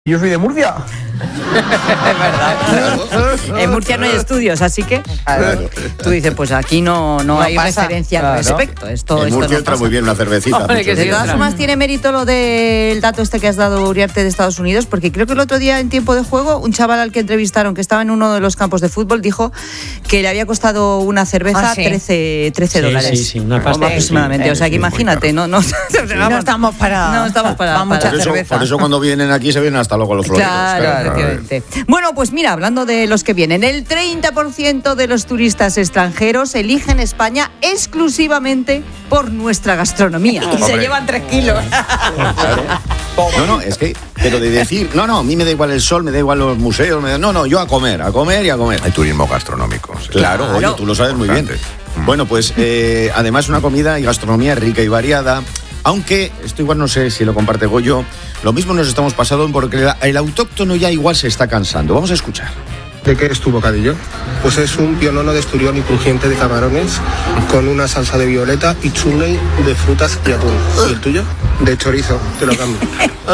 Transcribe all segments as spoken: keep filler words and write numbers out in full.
Yo soy de Murcia. Es verdad. En Murcia no hay estudios, así que claro. Tú dices, pues aquí no, no, no hay pasa. referencia claro. al respecto. Esto, en esto Murcia no entra pasa. muy bien una cervecita. Hombre, que de todas formas tiene mérito lo del dato este que has dado, Uriarte, de Estados Unidos, porque creo que el otro día en Tiempo de Juego, un chaval al que entrevistaron que estaba en uno de los campos de fútbol dijo que le había costado una cerveza ah, sí. trece, trece sí, dólares. Sí, sí, una pasta. Aproximadamente. Sí, o sea, que sí, imagínate, no, no, no estamos para, no estamos para, para mucha por eso, cerveza. Por eso cuando vienen aquí se vienen hasta luego los floreros. Claro, claro. Bueno, pues mira, hablando de los que vienen, el treinta por ciento de los turistas extranjeros eligen España exclusivamente por nuestra gastronomía. Y se llevan tres kilos. Claro. No, no, es que, pero de decir, no, no, a mí me da igual el sol, me da igual los museos, me da, no, no, yo a comer, a comer y a comer. Hay turismo gastronómico. Sí. Claro, claro, oye, tú lo sabes muy bien. Mm. Bueno, pues eh, además una comida y gastronomía rica y variada. Aunque, esto igual no sé si lo comparte Goyo, lo mismo nos estamos pasando porque el autóctono ya igual se está cansando. Vamos a escuchar. ¿De qué es tu bocadillo? Pues es un pionono de esturión y crujiente de camarones con una salsa de violeta y chutney de frutas y atún. ¿Y el tuyo? De chorizo, te lo cambio.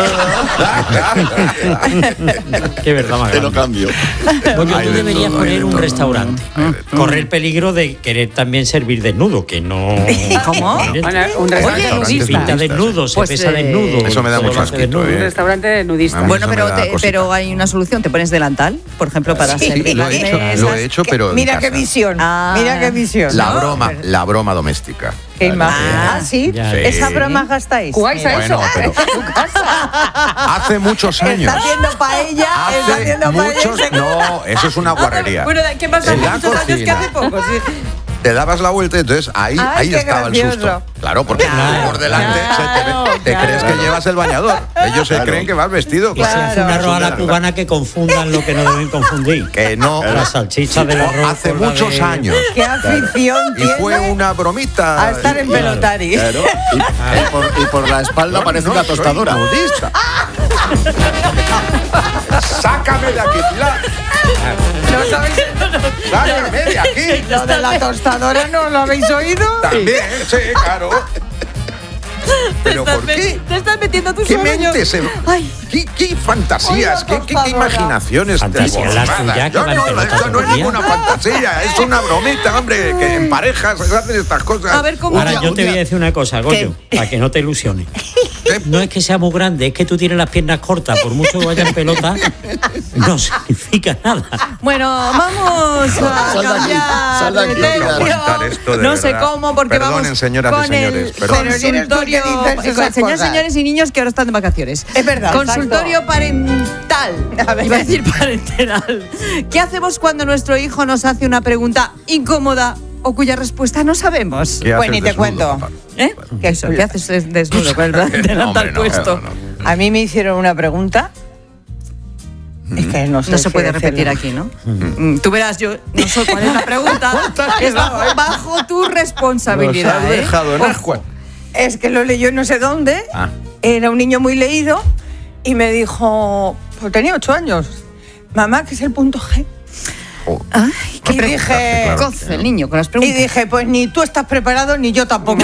Qué verdad más Te lo cambio. Porque tú deberías poner un restaurante. Correr peligro de querer también servir desnudo, que no... ¿Cómo? Bueno, un restaurante nudista. Se pinta desnudo, se pues, pesa eh, desnudo. Eso me da mucho asquito, Un restaurante nudista. Bueno, pero, te, pero hay una solución. Te pones delantal, por ejemplo, para sí, servir lo las he hecho, mesas. lo he hecho, pero Mira qué visión, ah, mira qué visión. La ¿no? broma, pero... la broma doméstica. ¿Qué imagen? Ah, ¿sí? Ya, sí. ¿Esa broma gastáis? ¿Jugáis a bueno, eso? Pero hace muchos años. Está haciendo paella, hace está haciendo muchos, paella. No, eso es una guarrería. Bueno, ¿qué pasa? En la Muchos cocina. años que hace poco, sí. Te dabas la vuelta y entonces ahí, Ay, ahí estaba gracioso. el susto. Claro, porque claro, por delante claro, se te, te claro. crees que llevas el bañador. Ellos Claro. se creen que vas vestido. Y se Claro. hace un arroz a la cubana que confundan lo que no deben confundir. Que no. La salchicha del arroz. Hace con la muchos de... años. Qué afición Y tiene fue una bromita. a estar en Claro. pelotari. Claro. Y, y por, y por la espalda No, parece no, una soy tostadora. nudista. Sácame de aquí, Pilar. ¿No sabéis? Sácame de aquí. Lo de la tostadora, ¿no lo habéis oído? También, sí, claro. ¿Pero por qué? Te estás metiendo tus ¿Qué sueños. mentes? Se... ¿Qué, qué fantasías? ¿Qué, qué, qué imaginaciones? Fantasías, las desbordadas. tuyas, que Yo van no, pelotas esto no es todo el día. ninguna fantasía, es una bromita, hombre, que en parejas se hacen estas cosas. A ver, ¿cómo? Ahora Un yo te día- voy a decir una cosa, Goyo, para que no te ilusiones. ¿Qué? No es que sea muy grande, es que tú tienes las piernas cortas, por mucho que vaya en pelota, no significa nada. Bueno, vamos a Sal de aquí, cambiar sal de aquí, de no quiero tercio. aguantar esto, de No sé verdad. cómo, porque Perdonen, vamos señoras y con señores, el perdón. Pero si eres tú consultorio, que dices con esas señores, cosas. señores y niños que ahora están de vacaciones. Es verdad, Consultorio exacto. parental. A ver. Iba a decir parental. ¿Qué hacemos cuando nuestro hijo nos hace una pregunta incómoda o cuya respuesta no sabemos? ¿Qué Pues haces ni te desnudo, cuento. papá? ¿Eh? ¿Qué eso? ¿Qué haces des- desnudo con el No, delantal hombre, no, puesto? no, no. A mí me hicieron una pregunta. Es que no sé No se si puede decirlo. repetir aquí, ¿no? Mm, Tú verás, yo no sé cuál es la pregunta. Es bajo, bajo tu responsabilidad. Nos has ¿eh? dejado en Ojo. ascuas. Es que lo leyó no sé dónde. Ah. Era un niño muy leído y me dijo, pues tenía ocho años, mamá, ¿qué es el punto G? Oh. Ay, qué Y dije, claro. coce el niño con las y preguntas. dije, pues ni tú estás preparado ni yo tampoco.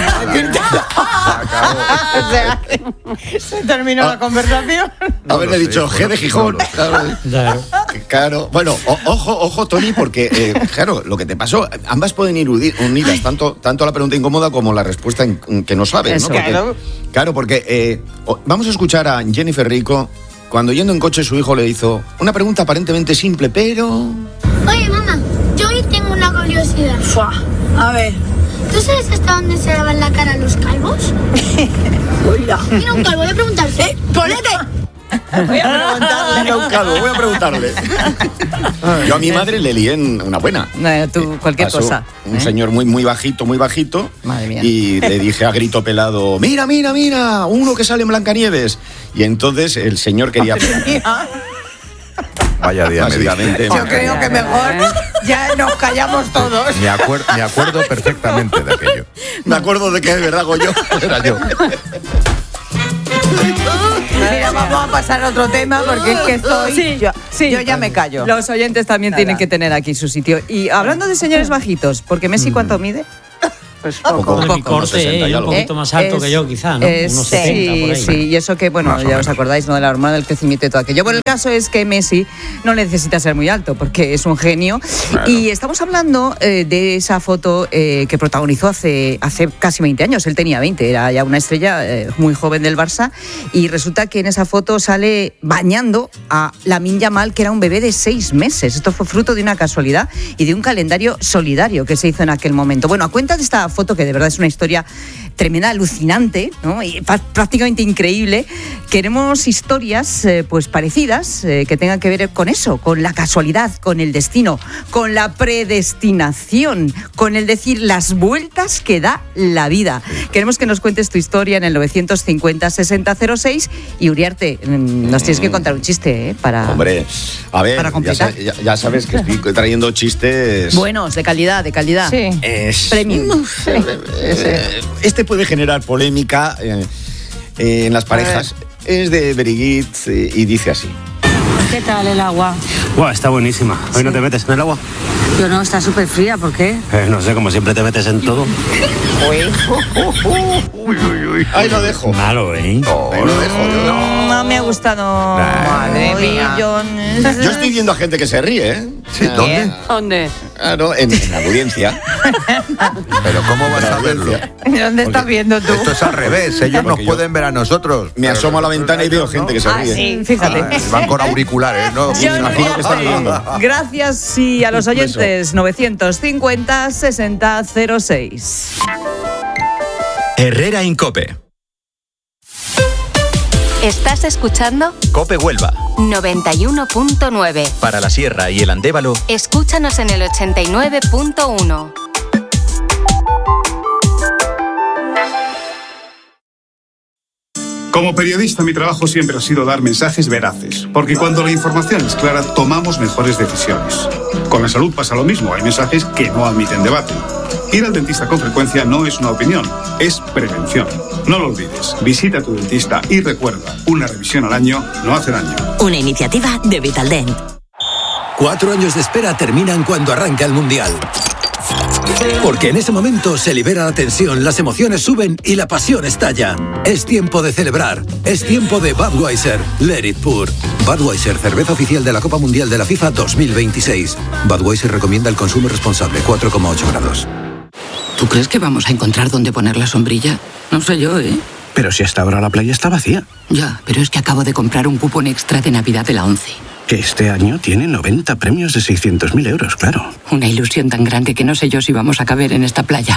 O sea, se terminó la conversación. Haberle lo dicho sé, G de bueno, Gijón. no lo sé. Claro. Claro. Claro, bueno, o- ojo, ojo, Tony, porque, eh, claro, lo que te pasó, ambas pueden ir udi- unidas, tanto, tanto la pregunta incómoda como la respuesta en- que no sabes, Eso. ¿no? Porque- Claro. claro, porque eh, o- vamos a escuchar a Jennifer Rico cuando yendo en coche su hijo le hizo una pregunta aparentemente simple, pero... Oye, mamá, yo hoy tengo una curiosidad. A ver. ¿Tú sabes hasta dónde se lavan la cara los calvos? Hola. Mira un calvo, voy a preguntarte. ¡Eh, ¡Polete! Voy a preguntarle. Mira un calvo, voy a preguntarle. Yo a mi madre le lié en una buena. No, tú, cualquier Pasó cosa. Un ¿eh? señor muy, muy bajito, muy bajito. Madre mía. Y le dije a grito pelado, mira, mira, mira, uno que sale en Blancanieves. Y entonces el señor quería... Vaya día me Básicamente, diste. Yo creo que mejor ya nos callamos todos. Me, acuer- me acuerdo perfectamente de aquello. Me acuerdo de que es verdad, Goyo. Era yo. Mira, vamos a pasar a otro tema porque es que estoy. Sí, yo, sí. yo ya me callo. Los oyentes también Nada. tienen que tener aquí su sitio. Y hablando de señores bajitos, porque Messi, ¿cuánto mide? Pues poco, poco. Con mi corte, sesenta y eh, un algo. poquito más alto Es- que yo, quizá, ¿no? es- Unos setenta sí, por ahí. sí, y eso que, bueno, Más o ya os menos. acordáis, ¿no? De la hormona del crecimiento y todo aquello. Bueno, el caso es que Messi no necesita ser muy alto porque es un genio. Claro. Y estamos hablando eh, de esa foto eh, que protagonizó hace, hace casi veinte años. Él tenía veinte, era ya una estrella eh, muy joven del Barça. Y resulta que en esa foto sale bañando a Lamine Yamal, que era un bebé de seis meses. Esto fue fruto de una casualidad y de un calendario solidario que se hizo en aquel momento. Bueno, a cuenta de esta foto, que de verdad es una historia tremenda, alucinante, ¿no? Y pa- prácticamente increíble, queremos historias eh, pues parecidas eh, que tengan que ver con eso, con la casualidad, con el destino, con la predestinación, con el decir las vueltas que da la vida. Queremos que nos cuentes tu historia en el novecientos cincuenta sesenta cero seis y Uriarte, mm, nos tienes que contar un chiste, ¿eh? Para Hombre, a ver, Para ya, completar. sa- ya- ya sabes que estoy trayendo chistes. buenos, de calidad, de calidad. Sí. Es- Premium. Eh, Este puede generar polémica eh, eh, en las parejas. Es de Beriguit eh, y dice así. ¿Qué tal el agua? Buah, está buenísima. ¿Hoy no te metes en el agua? Yo no, está súper fría, ¿por qué? Eh, no sé, como siempre te metes en todo. Ahí lo dejo. Malo, ¿eh? Ahí lo dejo. yo. No me ha gustado. Madre Uy, mía. John. Yo estoy viendo a gente que se ríe, ¿eh? Sí, ¿dónde? ¿Dónde? Claro, en, en la audiencia. Pero ¿cómo vas a verlo? ¿Dónde estás viendo tú? Esto es al revés, ellos nos Porque yo- pueden ver a nosotros. Me Pero asomo a la nosotros ventana y veo ellos, gente ¿no? que se Ah, ríe. sí, fíjate. Ah, van con auriculares, ¿no? Me imagino que están riendo. Gracias y a los oyentes novecientos cincuenta sesenta cero seis. Herrera Incope. Estás escuchando Cope Huelva. noventa y uno punto nueve. Para la Sierra y el Andévalo. Escúchanos en el ochenta y nueve punto uno. Como periodista, mi trabajo siempre ha sido dar mensajes veraces, porque cuando la información es clara, tomamos mejores decisiones. Con la salud pasa lo mismo, hay mensajes que no admiten debate. Ir al dentista con frecuencia no es una opinión, es prevención. No lo olvides, visita a tu dentista y recuerda, una revisión al año no hace daño. Una iniciativa de Vitaldent. Cuatro años de espera terminan cuando arranca el Mundial. Porque en ese momento se libera la tensión, las emociones suben y la pasión estalla. Es tiempo de celebrar. Es tiempo de Budweiser. Let it pour. Budweiser, cerveza oficial de la Copa Mundial de la FIFA dos mil veintiséis. Budweiser recomienda el consumo responsable, cuatro coma ocho grados. ¿Tú crees que vamos a encontrar dónde poner la sombrilla? No sé yo, ¿eh? Pero si hasta ahora la playa está vacía. Ya, pero es que acabo de comprar un cupón extra de Navidad de la ONCE. Que este año tiene noventa premios de seiscientos mil euros, claro. Una ilusión tan grande que no sé yo si vamos a caber en esta playa.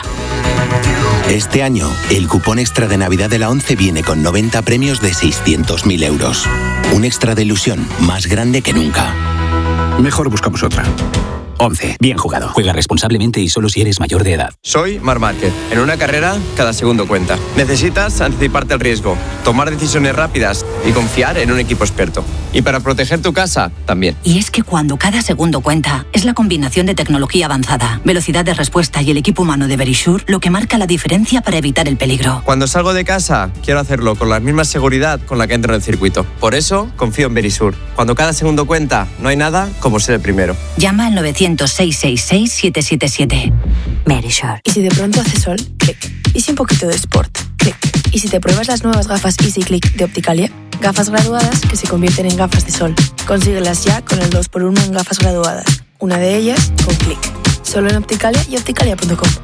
Este año, el cupón extra de Navidad de la ONCE viene con noventa premios de seiscientos mil euros. Un extra de ilusión más grande que nunca. Mejor buscamos otra. once. Bien jugado. Juega responsablemente y solo si eres mayor de edad. Soy Marc Márquez. En una carrera, cada segundo cuenta. Necesitas anticiparte al riesgo, tomar decisiones rápidas y confiar en un equipo experto. Y para proteger tu casa, también. Y es que cuando cada segundo cuenta, es la combinación de tecnología avanzada, velocidad de respuesta y el equipo humano de Verisure lo que marca la diferencia para evitar el peligro. Cuando salgo de casa, quiero hacerlo con la misma seguridad con la que entro en el circuito. Por eso, confío en Verisure. Cuando cada segundo cuenta, no hay nada como ser el primero. Llama al novecientos, seis seis seis, siete siete siete. Verisure. Y si de pronto hace sol, clic. Y si un poquito de sport, clic. Y si te pruebas las nuevas gafas Easy Click de Opticalia, gafas graduadas que se convierten en gafas de sol. Consíguelas ya con el dos por uno en gafas graduadas. Una de ellas con clic. Solo en Opticalia y opticalia punto com.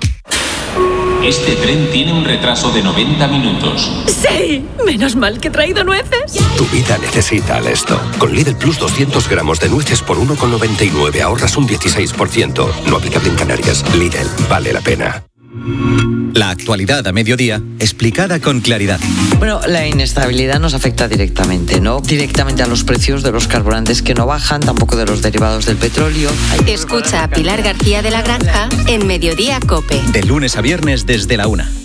Este tren tiene un retraso de noventa minutos. ¡Sí! Menos mal que he traído nueces. Tu vida necesita esto. Con Lidl Plus doscientos gramos de nueces por uno con noventa y nueve ahorras un dieciséis por ciento. No aplicable en Canarias. Lidl, vale la pena. La actualidad a mediodía, explicada con claridad. Bueno, la inestabilidad nos afecta directamente, ¿no? Directamente a los precios de los carburantes que no bajan, tampoco de los derivados del petróleo. Escucha a Pilar García de la Granja en Mediodía Cope. De lunes a viernes desde la una.